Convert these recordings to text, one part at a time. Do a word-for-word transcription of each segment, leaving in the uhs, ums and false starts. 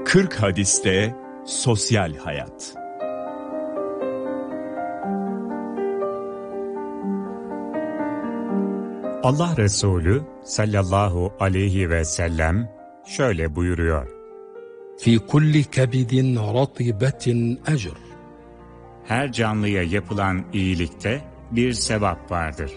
kırk hadiste sosyal hayat. Allah Resulü sallallahu aleyhi ve sellem şöyle buyuruyor: Fi kulli kabidin ratibatin ecr. Her canlıya yapılan iyilikte bir sevap vardır.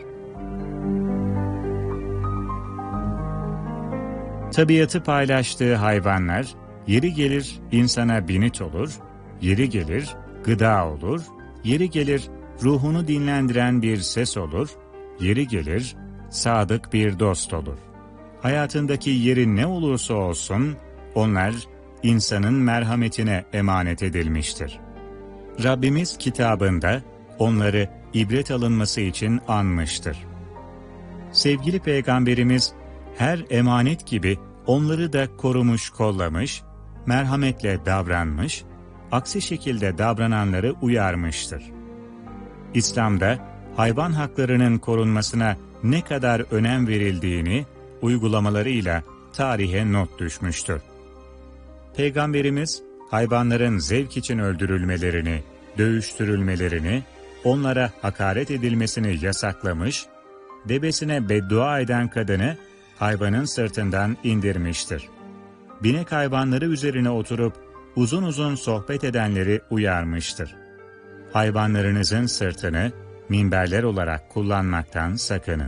Tabiatı paylaştığı hayvanlar, yeri gelir insana binit olur, yeri gelir gıda olur, yeri gelir ruhunu dinlendiren bir ses olur, yeri gelir sadık bir dost olur. Hayatındaki yeri ne olursa olsun, onlar insanın merhametine emanet edilmiştir. Rabbimiz kitabında onları ibret alınması için anmıştır. Sevgili Peygamberimiz her emanet gibi onları da korumuş, kollamış, merhametle davranmış, aksi şekilde davrananları uyarmıştır. İslam'da hayvan haklarının korunmasına ne kadar önem verildiğini uygulamalarıyla tarihe not düşmüştür. Peygamberimiz hayvanların zevk için öldürülmelerini, dövüştürülmelerini, onlara hakaret edilmesini yasaklamış, devesine beddua eden kadını hayvanın sırtından indirmiştir. Binek hayvanları üzerine oturup uzun uzun sohbet edenleri uyarmıştır. Hayvanlarınızın sırtını minberler olarak kullanmaktan sakının.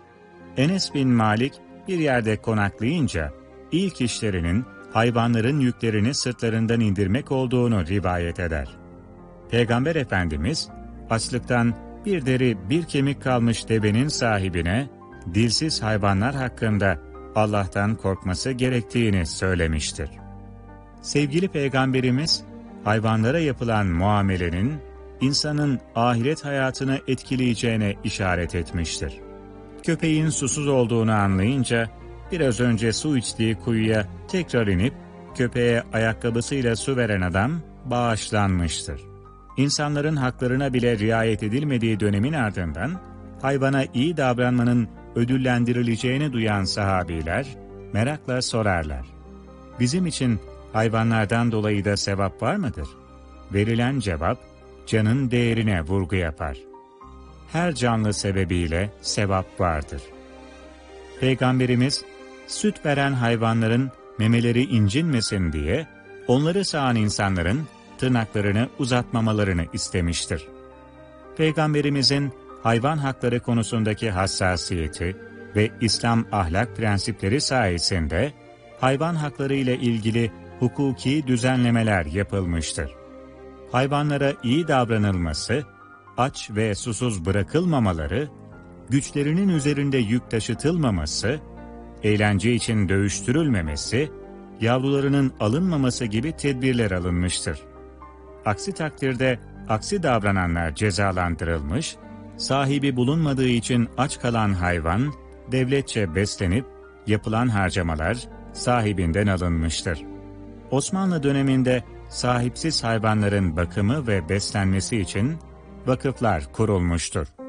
Enes bin Malik bir yerde konaklayınca ilk işlerinin hayvanların yüklerini sırtlarından indirmek olduğunu rivayet eder. Peygamber Efendimiz açlıktan bir deri bir kemik kalmış devenin sahibine dilsiz hayvanlar hakkında Allah'tan korkması gerektiğini söylemiştir. Sevgili Peygamberimiz hayvanlara yapılan muamelenin insanın ahiret hayatını etkileyeceğine işaret etmiştir. Köpeğin susuz olduğunu anlayınca biraz önce su içtiği kuyuya tekrar inip köpeğe ayakkabısıyla su veren adam bağışlanmıştır. İnsanların haklarına bile riayet edilmediği dönemin ardından hayvana iyi davranmanın ödüllendirileceğini duyan sahabiler merakla sorarlar: bizim için hayvanlardan dolayı da sevap var mıdır? Verilen cevap canın değerine vurgu yapar. Her canlı sebebiyle sevap vardır. Peygamberimiz süt veren hayvanların memeleri incinmesin diye onları sağan insanların tırnaklarını uzatmamalarını istemiştir. Peygamberimizin hayvan hakları konusundaki hassasiyeti ve İslam ahlak prensipleri sayesinde hayvan hakları ile ilgili hukuki düzenlemeler yapılmıştır. Hayvanlara iyi davranılması, aç ve susuz bırakılmamaları, güçlerinin üzerinde yük taşıtılmaması, eğlence için dövüştürülmemesi, yavrularının alınmaması gibi tedbirler alınmıştır. Aksi takdirde aksi davrananlar cezalandırılmış, sahibi bulunmadığı için aç kalan hayvan, devletçe beslenip yapılan harcamalar sahibinden alınmıştır. Osmanlı döneminde sahipsiz hayvanların bakımı ve beslenmesi için vakıflar kurulmuştur.